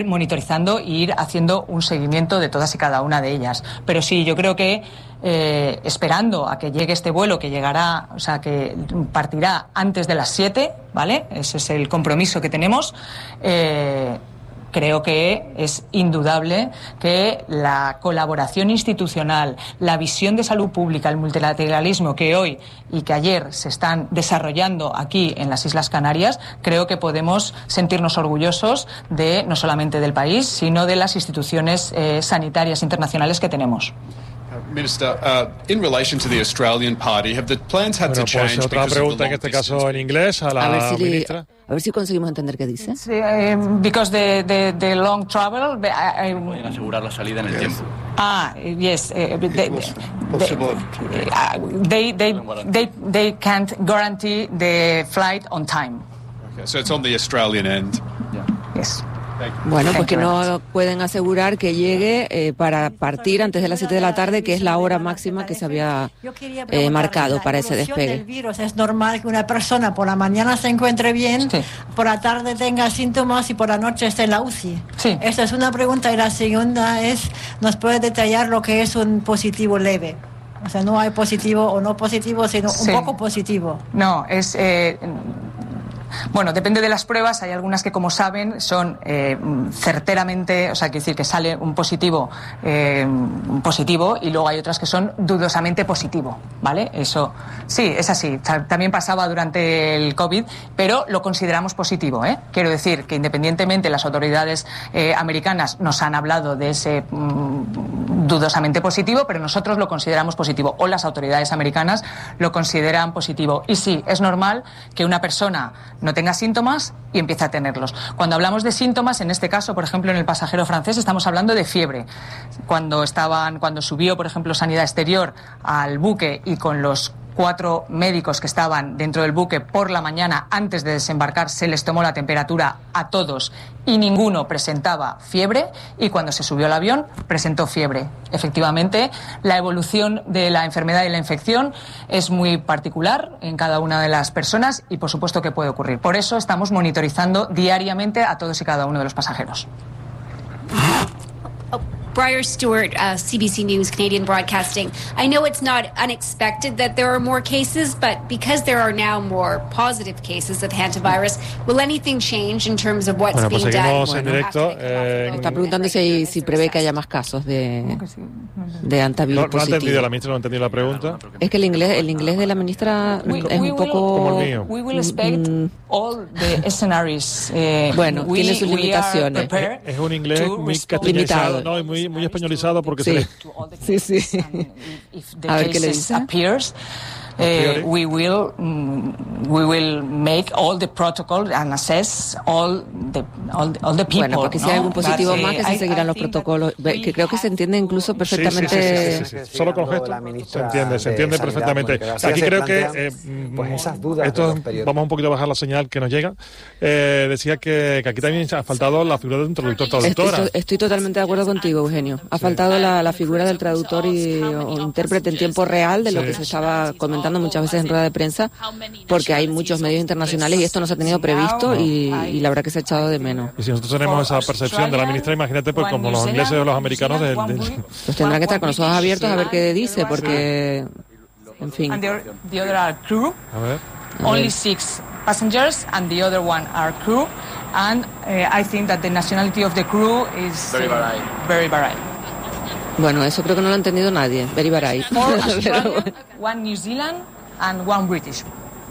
monitorizando e ir haciendo un seguimiento de todas y cada una de ellas. Pero sí, yo creo que esperando a que llegue este vuelo, que llegará, o sea, que partirá antes de las 7, ¿vale? Ese es el compromiso que tenemos. Creo que es indudable que la colaboración institucional, la visión de salud pública, el multilateralismo que hoy y que ayer se están desarrollando aquí en las Islas Canarias, creo que podemos sentirnos orgullosos de no solamente del país, sino de las instituciones sanitarias internacionales que tenemos. Minister, in relation to the Australian party, have the plans had to change? Pues otra pregunta, en este caso en inglés, a la ministra. A ver si conseguimos entender qué dice. Because the long travel, pueden asegurar la salida en el tiempo. Yes. They can't guarantee the flight on time. Okay, so it's on the Australian end. Yeah. Yes. Bueno, pues que no pueden asegurar que llegue para partir antes de las 7 de la tarde, que es la hora máxima que se había marcado para ese despegue. El virus, es normal que una persona por la mañana se encuentre bien, sí, por la tarde tenga síntomas y por la noche esté en la UCI. Sí. Esa es una pregunta, y la segunda es, ¿nos puede detallar lo que es un positivo leve? O sea, no hay positivo o no positivo, sino un poco positivo. No, es... Bueno, depende de las pruebas. Hay algunas que, como saben, son certeramente, o sea, quiere decir que sale un positivo, y luego hay otras que son dudosamente positivo, ¿vale? Eso sí, es así. También pasaba durante el COVID, pero lo consideramos positivo, ¿eh? Quiero decir que independientemente las autoridades americanas nos han hablado de ese dudosamente positivo, pero nosotros lo consideramos positivo, o las autoridades americanas lo consideran positivo. Y sí, es normal que una persona no tenga síntomas y empiece a tenerlos. Cuando hablamos de síntomas, en este caso, por ejemplo, en el pasajero francés, estamos hablando de fiebre. Cuando subió, por ejemplo, Sanidad Exterior al buque y con los 4 médicos que estaban dentro del buque por la mañana antes de desembarcar se les tomó la temperatura a todos y ninguno presentaba fiebre, y cuando se subió al avión presentó fiebre. Efectivamente, la evolución de la enfermedad y la infección es muy particular en cada una de las personas y por supuesto que puede ocurrir. Por eso estamos monitorizando diariamente a todos y cada uno de los pasajeros. Briar Stewart, CBC News, Canadian Broadcasting. I know it's not unexpected that there are more cases, but because there are now more positive cases of hantavirus, will anything change in terms of what's being done? En directo. Está preguntando si prevé que haya más casos de hantavirus positivo. No ha entendido, la ministra no ha entendido la pregunta. Es que el inglés de la ministra es un poco... Como el mío. We will expect all the scenarios. Bueno, tiene sus limitaciones. Es un inglés muy castellanizado, ¿no? Y muy españolizado porque sí. A ver qué le dice. We will make all the protocol and assess all the people. Bueno, porque si hay algún positivo más, que se seguirán los protocolos, que creo que se entiende incluso perfectamente. Sí. Solo con gestos se entiende perfectamente. Aquí creo que esto, vamos un poquito a bajar la señal que nos llega. Decía que aquí también ha faltado la figura de un traductor-traductora. Estoy totalmente de acuerdo contigo, Eugenio. Ha faltado la figura del traductor o intérprete en tiempo real de lo que se estaba comentando muchas veces en rueda de prensa, porque hay muchos medios internacionales y esto no se ha tenido previsto y la verdad que se ha echado de menos. Y si nosotros tenemos esa percepción de la ministra, imagínate, pues como los ingleses o los americanos pues tendrán que estar con los ojos abiertos a ver qué dice, porque en fin. And the other are crew. Only 6 passengers and the other one are crew, and I think that the nationality of the crew is very varied. Bueno, eso creo que no lo ha entendido nadie. Very varied. 4 Australian, 1 New Zealand and 1 British.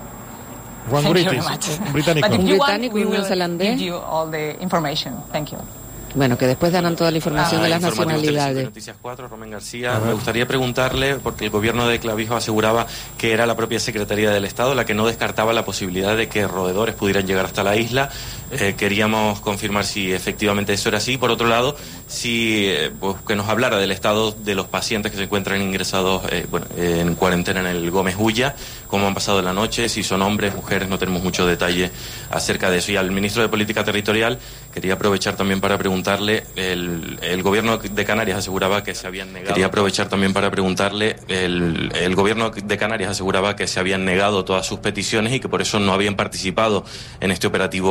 Un británico. Un británico y un neozelandés. Give you all the information. Thank you. Bueno, que después darán toda la información de las nacionalidades. Noticias 4, Romen García. Me gustaría preguntarle, porque el gobierno de Clavijo aseguraba que era la propia Secretaría del Estado la que no descartaba la posibilidad de que roedores pudieran llegar hasta la isla. Queríamos confirmar si efectivamente eso era así. Por otro lado, pues que nos hablara del estado de los pacientes que se encuentran ingresados en cuarentena en el Gómez Ulla, cómo han pasado la noche, si son hombres, mujeres, no tenemos mucho detalle acerca de eso. Y al ministro de Política Territorial quería aprovechar también para preguntarle, el gobierno de Canarias aseguraba que se habían negado. Quería aprovechar también para preguntarle, el gobierno de Canarias aseguraba que se habían negado todas sus peticiones y que por eso no habían participado en este operativo como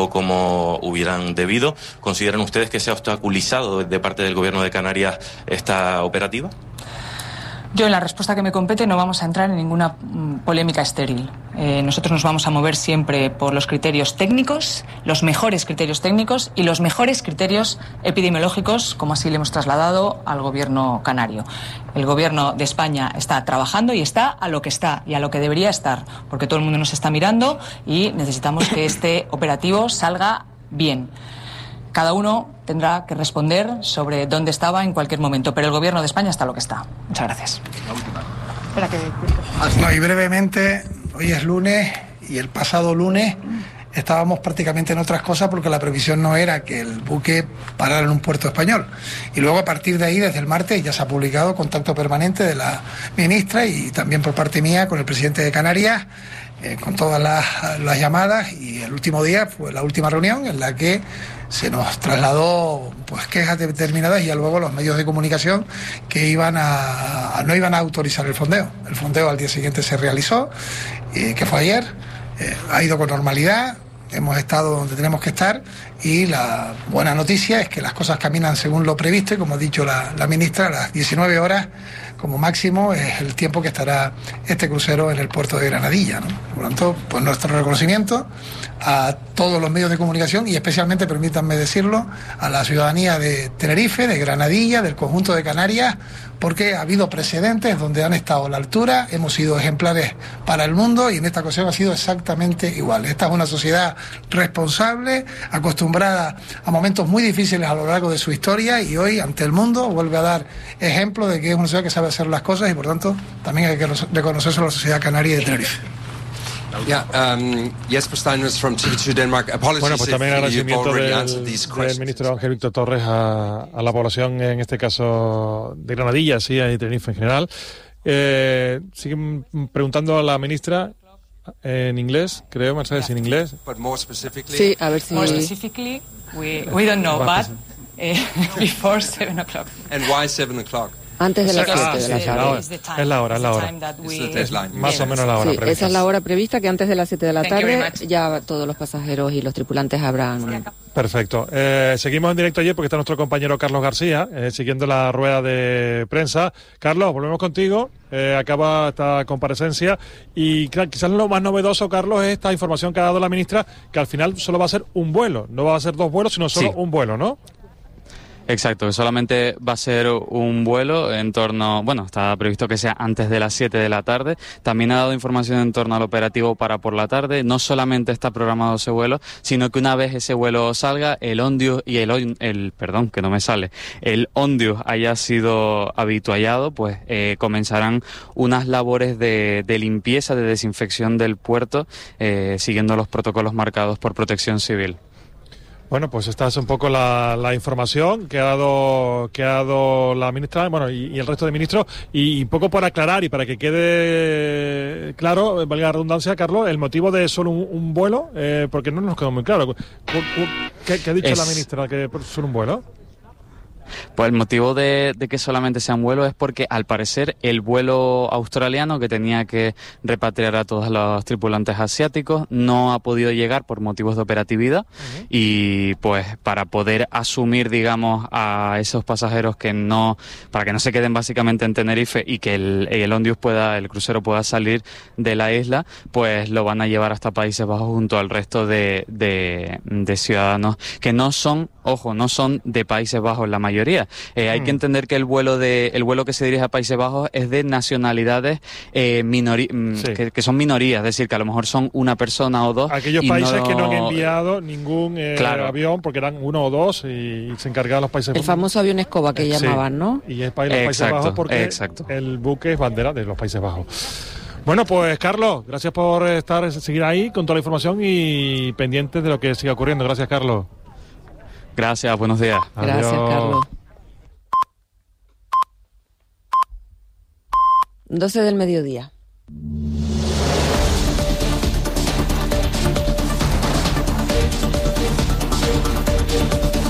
no hubieran debido. ¿Consideran ustedes que se ha obstaculizado de parte del Gobierno de Canarias esta operativa? Yo, en la respuesta que me compete, no vamos a entrar en ninguna polémica estéril. Nosotros nos vamos a mover siempre por los criterios técnicos, los mejores criterios técnicos y los mejores criterios epidemiológicos, como así le hemos trasladado al Gobierno canario. El Gobierno de España está trabajando y está a lo que está y a lo que debería estar, porque todo el mundo nos está mirando y necesitamos que este operativo salga bien. Cada uno tendrá que responder sobre dónde estaba en cualquier momento, pero el Gobierno de España está a lo que está. Muchas gracias. No, y brevemente, hoy es lunes y el pasado lunes estábamos prácticamente en otras cosas porque la previsión no era que el buque parara en un puerto español. Y luego, a partir de ahí, desde el martes, ya se ha publicado contacto permanente de la ministra y también por parte mía con el presidente de Canarias, con todas las llamadas, y el último día fue la última reunión en la que se nos trasladó pues quejas determinadas y ya luego los medios de comunicación que no iban a autorizar el fondeo. El fondeo al día siguiente se realizó, que fue ayer, ha ido con normalidad, hemos estado donde tenemos que estar y la buena noticia es que las cosas caminan según lo previsto y, como ha dicho la ministra, a las 19 horas como máximo es el tiempo que estará este crucero en el puerto de Granadilla, ¿no? Por lo tanto, pues nuestro reconocimiento a todos los medios de comunicación y especialmente, permítanme decirlo, a la ciudadanía de Tenerife, de Granadilla, del conjunto de Canarias, porque ha habido precedentes donde han estado a la altura, hemos sido ejemplares para el mundo y en esta ocasión ha sido exactamente igual. Esta es una sociedad responsable, acostumbrada a momentos muy difíciles a lo largo de su historia y hoy ante el mundo vuelve a dar ejemplo de que es una sociedad que sabe hacer las cosas y por tanto también hay que reconocerse a la sociedad canaria de Tenerife. Jesper Steinmetz from TV2 Denmark. Bueno, pues también agradecimiento del ministro Ángel Víctor Torres a la población, en este caso de Granadilla, sí, y Tenerife en general. Siguen preguntando a la ministra en inglés, creo, Mercedes, en inglés. Sí, a ver si... More specifically, we don't know, but before 7 o'clock. And why 7 o'clock? Antes de las 7 de la tarde. Es la hora. Más o menos la hora prevista. Esa es la hora prevista, que antes de las 7 de la tarde ya todos los pasajeros y los tripulantes habrán... Perfecto. Seguimos en directo ayer porque está nuestro compañero Carlos García siguiendo la rueda de prensa. Carlos, volvemos contigo. Acaba esta comparecencia y quizás lo más novedoso, Carlos, es esta información que ha dado la ministra, que al final solo va a ser un vuelo. No va a ser 2 vuelos, sino solo un vuelo, ¿no? Exacto, que solamente va a ser un vuelo en torno, bueno, está previsto que sea antes de las 7 de la tarde. También ha dado información en torno al operativo para por la tarde. No solamente está programado ese vuelo, sino que una vez ese vuelo salga, el Ondius y el Ondius haya sido habituallado, pues comenzarán unas labores de limpieza, de desinfección del puerto, siguiendo los protocolos marcados por Protección Civil. Bueno, pues esta es un poco la información que ha dado la ministra, bueno, y el resto de ministros, y un poco por aclarar y para que quede claro, valga la redundancia, Carlos, el motivo de solo un vuelo, porque no nos quedó muy claro. ¿Qué ha dicho la ministra que solo un vuelo? Pues el motivo de que solamente sea un vuelo es porque, al parecer, el vuelo australiano que tenía que repatriar a todos los tripulantes asiáticos no ha podido llegar por motivos de operatividad y, pues, para poder asumir, digamos, a esos pasajeros para que no se queden básicamente en Tenerife y que el Ondius el crucero pueda salir de la isla, pues lo van a llevar hasta Países Bajos junto al resto de ciudadanos que no son de Países Bajos la mayoría. Hay que entender que el vuelo que se dirige a Países Bajos es de nacionalidades que son minorías, es decir, que a lo mejor son una persona o dos. Aquellos países que no han enviado ningún avión, porque eran 1 o 2 y se encargaban los Países Bajos. El famoso avión escoba que llamaban, ¿no? Y es para los Países Bajos porque el buque es bandera de los Países Bajos. Bueno, pues Carlos, gracias por seguir ahí con toda la información y pendientes de lo que siga ocurriendo. Gracias, Carlos. Gracias, buenos días. Gracias, Adiós. Carlos. 12 del mediodía. En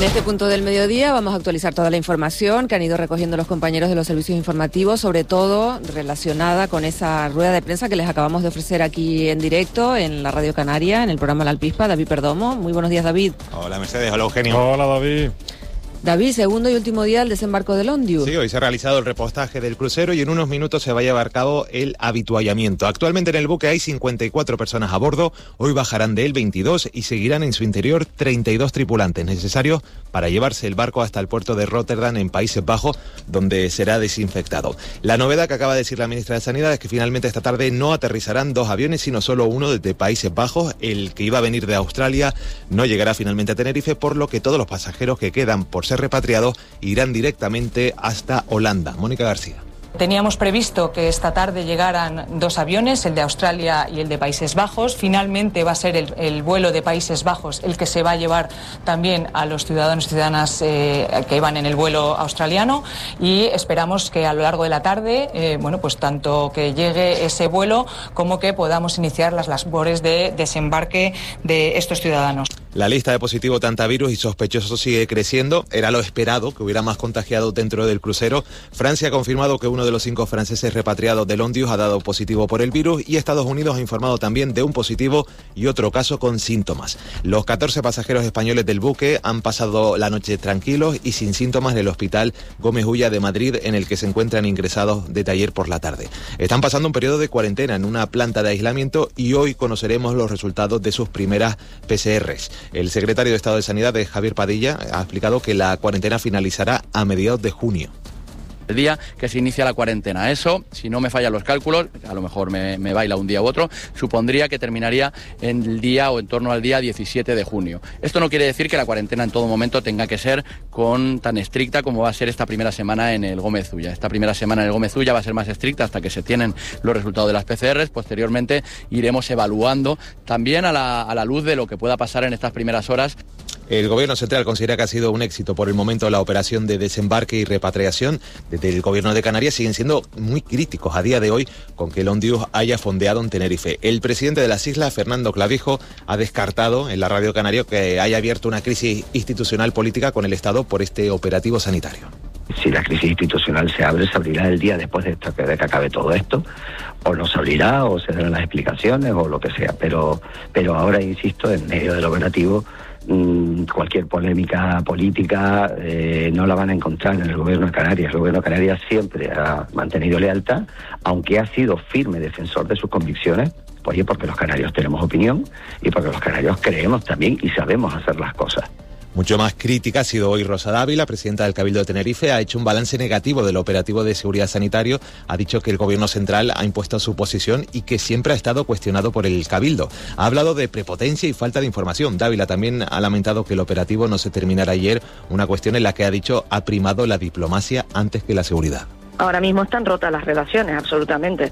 este punto del mediodía vamos a actualizar toda la información que han ido recogiendo los compañeros de los servicios informativos, sobre todo relacionada con esa rueda de prensa que les acabamos de ofrecer aquí en directo en la Radio Canaria, en el programa La Alpispa. David Perdomo. Muy buenos días, David. Hola, Mercedes. Hola, Eugenio. Hola, David. David, segundo y último día del desembarco del Ondius. Sí, hoy se ha realizado el repostaje del crucero y en unos minutos se va a llevar a cabo el habituallamiento. Actualmente en el buque hay 54 personas a bordo, hoy bajarán de él 22 y seguirán en su interior 32 tripulantes necesarios para llevarse el barco hasta el puerto de Rotterdam en Países Bajos, donde será desinfectado. La novedad que acaba de decir la ministra de Sanidad es que finalmente esta tarde no aterrizarán 2 aviones, sino solo uno desde Países Bajos. El que iba a venir de Australia no llegará finalmente a Tenerife, por lo que todos los pasajeros que quedan por ser repatriados irán directamente hasta Holanda. Mónica García. Teníamos previsto que esta tarde llegaran 2 aviones, el de Australia y el de Países Bajos. Finalmente va a ser el vuelo de Países Bajos el que se va a llevar también a los ciudadanos y ciudadanas que iban en el vuelo australiano, y esperamos que a lo largo de la tarde, pues tanto que llegue ese vuelo como que podamos iniciar las labores de desembarque de estos ciudadanos. La lista de positivos de antivirus y sospechosos sigue creciendo. Era lo esperado, que hubiera más contagiados dentro del crucero. Francia ha confirmado que uno de los 5 franceses repatriados del Ondius ha dado positivo por el virus, y Estados Unidos ha informado también de un positivo y otro caso con síntomas. Los 14 pasajeros españoles del buque han pasado la noche tranquilos y sin síntomas en el hospital Gómez Ulla de Madrid, en el que se encuentran ingresados desde ayer por la tarde. Están pasando un periodo de cuarentena en una planta de aislamiento y hoy conoceremos los resultados de sus primeras PCRs. El secretario de Estado de Sanidad, Javier Padilla, ha explicado que la cuarentena finalizará a mediados de junio. El día que se inicia la cuarentena. Eso, si no me fallan los cálculos, a lo mejor me baila un día u otro, supondría que terminaría en el día o en torno al día 17 de junio. Esto no quiere decir que la cuarentena en todo momento tenga que ser tan estricta como va a ser esta primera semana en el Gómez Ulla. Esta primera semana en el Gómez Ulla va a ser más estricta hasta que se tienen los resultados de las PCRs. Posteriormente iremos evaluando también a la luz de lo que pueda pasar en estas primeras horas. El Gobierno central considera que ha sido un éxito por el momento la operación de desembarque y repatriación. Desde el Gobierno de Canarias siguen siendo muy críticos a día de hoy con que el Ondius haya fondeado en Tenerife. El presidente de las islas, Fernando Clavijo, ha descartado en la Radio Canario que haya abierto una crisis institucional política con el Estado por este operativo sanitario. Si la crisis institucional se abre, se abrirá el día después de que acabe todo esto, o no se abrirá, o se darán las explicaciones, o lo que sea. Pero ahora, insisto, en medio del operativo, cualquier polémica política no la van a encontrar en el Gobierno de Canarias. El Gobierno de Canarias siempre ha mantenido lealtad, aunque ha sido firme defensor de sus convicciones, porque los canarios tenemos opinión y porque los canarios creemos también y sabemos hacer las cosas. Mucho más crítica ha sido hoy Rosa Dávila, presidenta del Cabildo de Tenerife. Ha hecho un balance negativo del operativo de seguridad sanitario. Ha dicho que el Gobierno central ha impuesto su posición y que siempre ha estado cuestionado por el Cabildo. Ha hablado de prepotencia y falta de información. Dávila también ha lamentado que el operativo no se terminara ayer, una cuestión en la que ha dicho ha primado la diplomacia antes que la seguridad. Ahora mismo están rotas las relaciones, absolutamente.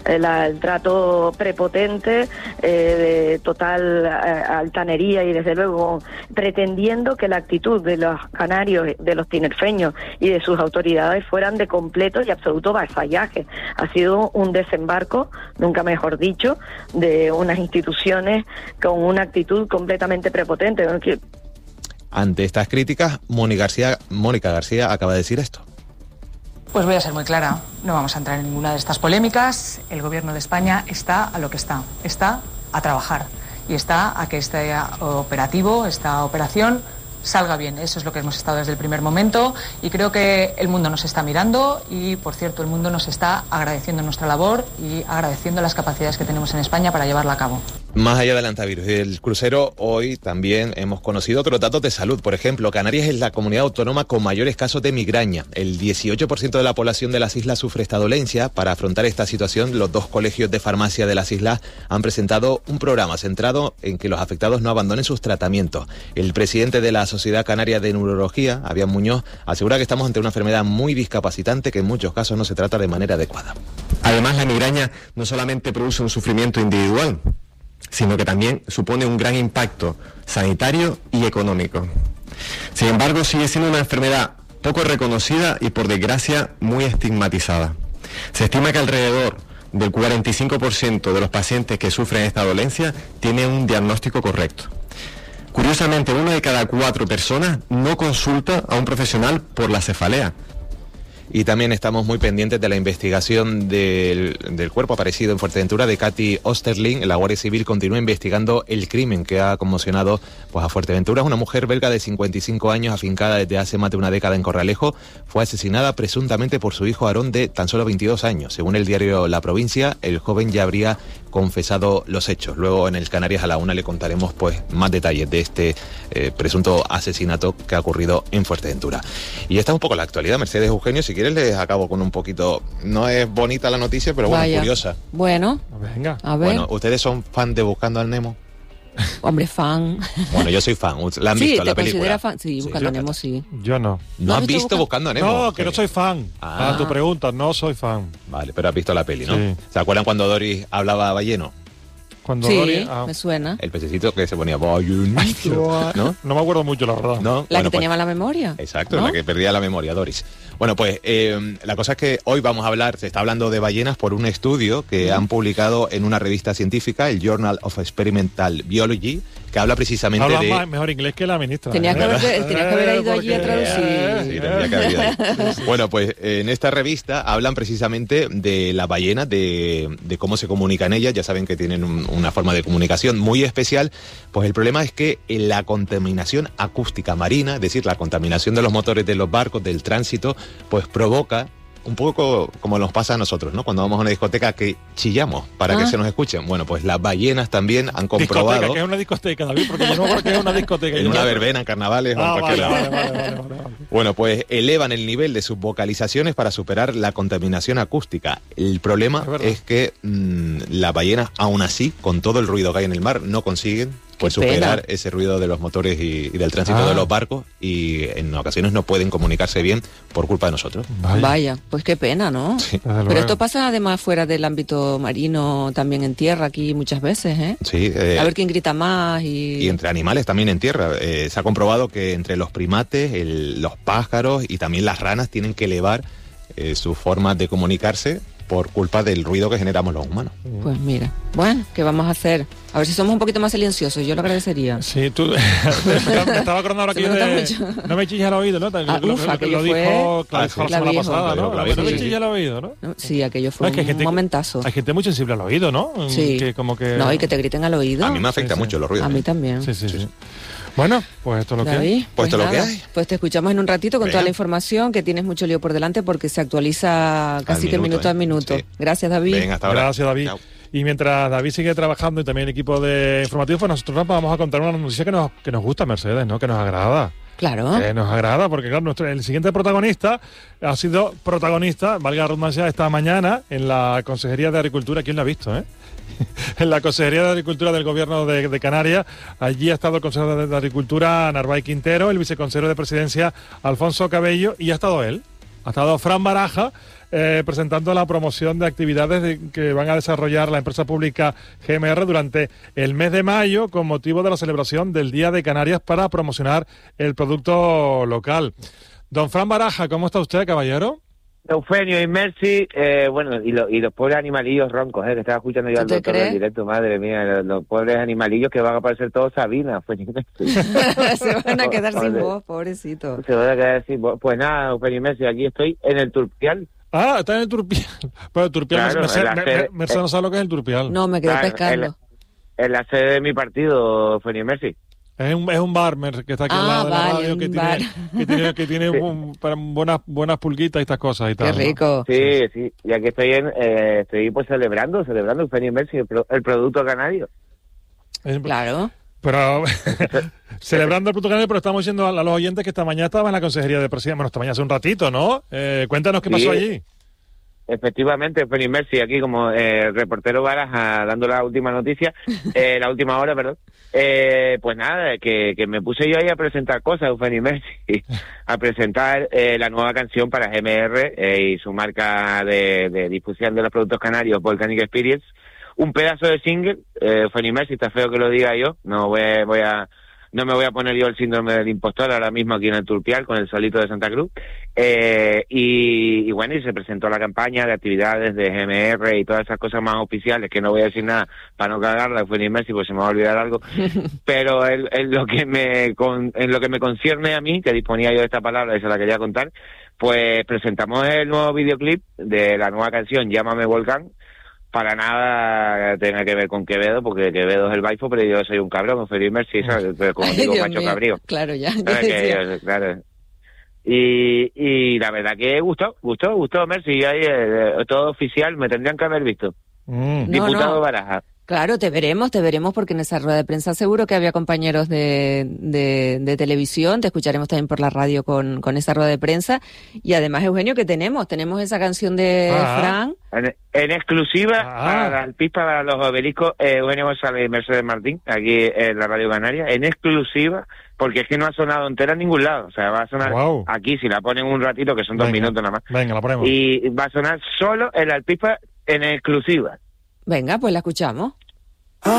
El trato prepotente, de total altanería y desde luego pretendiendo que la actitud de los canarios, de los tinerfeños y de sus autoridades fueran de completo y absoluto vasallaje. Ha sido un desembarco, nunca mejor dicho, de unas instituciones con una actitud completamente prepotente. Ante estas críticas, Mónica García acaba de decir esto. Pues voy a ser muy clara, no vamos a entrar en ninguna de estas polémicas. El Gobierno de España está a lo que está a trabajar y está a que este operativo, esta operación salga bien. Eso es lo que hemos estado desde el primer momento y creo que el mundo nos está mirando y, por cierto, el mundo nos está agradeciendo nuestra labor y agradeciendo las capacidades que tenemos en España para llevarla a cabo. Más allá del antivirus y del crucero, hoy también hemos conocido otros datos de salud. Por ejemplo, Canarias es la comunidad autónoma con mayores casos de migraña. El 18% de la población de las islas sufre esta dolencia. Para afrontar esta situación, los 2 colegios de farmacia de las islas han presentado un programa centrado en que los afectados no abandonen sus tratamientos. El presidente de la Sociedad Canaria de Neurología, Avian Muñoz, asegura que estamos ante una enfermedad muy discapacitante que en muchos casos no se trata de manera adecuada. Además, la migraña no solamente produce un sufrimiento individual, sino que también supone un gran impacto sanitario y económico. Sin embargo, sigue siendo una enfermedad poco reconocida y, por desgracia, muy estigmatizada. Se estima que alrededor del 45% de los pacientes que sufren esta dolencia tienen un diagnóstico correcto. Curiosamente, 1 de cada 4 personas no consulta a un profesional por la cefalea. Y también estamos muy pendientes de la investigación del cuerpo aparecido en Fuerteventura de Katy Osterling. La Guardia Civil continúa investigando el crimen que ha conmocionado a Fuerteventura. Es una mujer belga de 55 años, afincada desde hace más de una década en Corralejo. Fue asesinada presuntamente por su hijo Aarón, de tan solo 22 años. Según el diario La Provincia, el joven ya habría confesado los hechos. Luego en el Canarias a la 1 le contaremos más detalles de este presunto asesinato que ha ocurrido en Fuerteventura. Y esta es un poco la actualidad. Mercedes, Eugenio, si quieres les acabo con un poquito, no es bonita la noticia, pero bueno, curiosa. Bueno, venga. A ver. Bueno, ¿ustedes son fan de Buscando al Nemo? Hombre, fan. Bueno, yo soy fan. ¿La han visto la película? Sí, ¿te consideras fan? Sí, Buscando a Nemo, sí. Yo no. ¿No has visto Buscando a Nemo? No, que no soy fan. A tu pregunta, no soy fan. Vale, pero has visto la peli, ¿no? Sí. ¿Se acuerdan cuando Doris hablaba balleno? Cuando sí, Doris, me suena. El pececito que se ponía ballenito, ¿no? No me acuerdo mucho, la verdad. ¿No? La que tenía mala memoria. Exacto, ¿no? la que perdía la memoria, Doris. Bueno, pues la cosa es que hoy vamos a hablar, se está hablando de ballenas por un estudio que han publicado en una revista científica, el Journal of Experimental Biology, que habla precisamente Habla mejor inglés que la ministra. Tenías que haber ido allí a traducir. Sí, tendría que haber ido ahí. Bueno, pues en esta revista hablan precisamente de las ballenas, de cómo se comunican ellas. Ya saben que tienen una forma de comunicación muy especial. Pues el problema es que la contaminación acústica marina, es decir, la contaminación de los motores de los barcos, del tránsito, pues provoca un poco como nos pasa a nosotros, ¿no? Cuando vamos a una discoteca que chillamos para que se nos escuchen. Bueno, pues las ballenas también han comprobado... Discoteca, ¿qué es una discoteca, David? Porque yo no creo que es una discoteca. En una verbena, en carnavales o en cualquier lado. Vale. Bueno, pues elevan el nivel de sus vocalizaciones para superar la contaminación acústica. El problema es que las ballenas, aún así, con todo el ruido que hay en el mar, no consiguen superar ese ruido de los motores y del tránsito de los barcos, y en ocasiones no pueden comunicarse bien por culpa de nosotros. Vaya, pues qué pena, ¿no? Sí. Pero esto pasa además fuera del ámbito marino, también en tierra, aquí muchas veces, ¿eh? Sí. A ver quién grita más y entre animales también en tierra. Se ha comprobado que entre los primates, los pájaros y también las ranas tienen que elevar sus formas de comunicarse por culpa del ruido que generamos los humanos. Pues mira, bueno, ¿qué vamos a hacer? A ver si somos un poquito más silenciosos, yo lo agradecería. Sí, tú... me estaba acordando ahora aquí de... No me chillas al oído, ¿no? Lo dijo la semana pasada, ¿no? No me chillas al oído, ¿no? Sí, aquello fue un momentazo. Hay gente muy sensible al oído, ¿no? Sí. Que como que... No, y que te griten al oído. A mí me afecta mucho los ruidos. A mí también. Sí. Bueno, pues esto es lo que hay. Pues esto es lo que hay. Pues te escuchamos en un ratito con toda la información, que tienes mucho lío por delante porque se actualiza casi que minuto a minuto. Sí. Gracias, David. Venga, hasta ahora. Gracias, David. Chao. Y mientras David sigue trabajando y también el equipo de informativos, pues nosotros vamos a contar una noticia que nos gusta, Mercedes, ¿no? Que nos agrada. Claro. Que nos agrada, porque claro, el siguiente protagonista ha sido protagonista, valga la redundancia, esta mañana en la Consejería de Agricultura. ¿Quién lo ha visto, en la Consejería de Agricultura del Gobierno de Canarias? Allí ha estado el consejero de Agricultura, Narváez Quintero, el viceconsejero de Presidencia, Alfonso Cabello, y ha estado él. Ha estado Fran Baraja presentando la promoción de actividades que van a desarrollar la empresa pública GMR durante el mes de mayo con motivo de la celebración del Día de Canarias para promocionar el producto local. Don Fran Baraja, ¿cómo está usted, caballero? Eugenio y Mercy, y los pobres animalillos roncos, que estaba escuchando yo al doctor en directo, madre mía, los pobres animalillos que van a parecer todos Sabina. Se van a quedar sin voz, pobrecito. Se van a quedar sin voz. Pues nada, Eugenio y Mercy, aquí estoy en el Turpial. Ah, está en el Turpial. Pero el Turpial, claro, Mercedes no sabe lo que es el Turpial. No, me quedé pescando. En la sede de mi partido, Eugenio y Mercy. Es un bar que está aquí al lado de la radio, que tiene buenas pulguitas y estas cosas y tal. Qué rico. Sí, y aquí estoy pues celebrando Eugenio y Mercy, el producto canario. Claro. Pero celebrando el producto canario, pero estamos diciendo a los oyentes que esta mañana estaba en la Consejería de Presidencia. Bueno, esta mañana hace un ratito, ¿no? Cuéntanos qué pasó allí. Efectivamente, Eugenio y Mercy, aquí como reportero Baraja dando la última noticia, la última hora, perdón. Pues nada, que me puse yo ahí a presentar cosas, Eugenio y Mercy, a presentar la nueva canción para GMR y su marca de difusión de los productos canarios, Volcanic Experience. Un pedazo de single, Eugenio y Mercy, está feo que lo diga yo, no voy a no me voy a poner yo el síndrome del impostor ahora mismo aquí en el Turpial con el solito de Santa Cruz. Y bueno, y se presentó la campaña de actividades de GMR y todas esas cosas más oficiales, que no voy a decir nada para no cagarla, fue ni Messi, pues se me va a olvidar algo. Pero en lo que me concierne a mí, que disponía yo de esta palabra y se la quería contar, pues presentamos el nuevo videoclip de la nueva canción Llámame Volcán. Para nada tenga que ver con Quevedo, porque Quevedo es el baifo, pero yo soy un cabrón, Freddie Mercury, ¿sabes? Pero como digo, macho cabrío. Claro, ya. Claro. Y la verdad que gustó, Mercy, todo oficial, me tendrían que haber visto. Diputado Baraja. Claro, te veremos porque en esa rueda de prensa seguro que había compañeros de televisión, te escucharemos también por la radio con esa rueda de prensa, y además, Eugenio, que tenemos esa canción de Fran. En exclusiva para el PIS, para los obeliscos, Eugenio González y Mercedes Martín, aquí en la Radio Canaria, en exclusiva, porque es que no ha sonado entera en ningún lado, o sea, va a sonar aquí, si la ponen un ratito, que son 2 minutos nada más. Venga, la ponemos. Y va a sonar solo en la Alpispa en exclusiva. Venga, pues la escuchamos.